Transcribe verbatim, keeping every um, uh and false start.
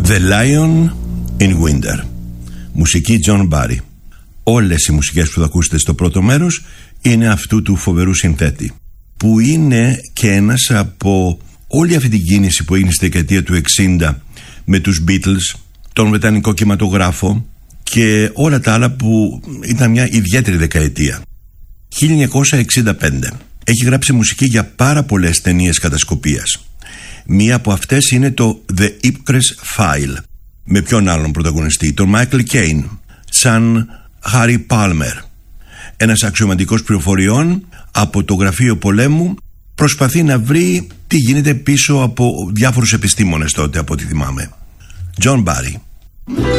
The Lion in Winter. Μουσική John Barry. Όλες οι μουσικές που θα ακούσετε στο πρώτο μέρος είναι αυτού του φοβερού συνθέτη, που είναι και ένας από όλη αυτή την κίνηση που έγινε στη δεκαετία του εξήντα με τους Beatles, τον βρετανικό κινηματογράφο και όλα τα άλλα, που ήταν μια ιδιαίτερη δεκαετία. χίλια εννιακόσια εξήντα πέντε. Έχει γράψει μουσική για πάρα πολλές ταινίες κατασκοπίας. Μία από αυτές είναι το The Ipcress File, με ποιον άλλον πρωταγωνιστή, τον Michael Caine, σαν Harry Palmer. Ένας αξιωματικός πληροφοριών από το γραφείο πολέμου προσπαθεί να βρει τι γίνεται πίσω από διάφορους επιστήμονες τότε, από ό,τι θυμάμαι. John Barry.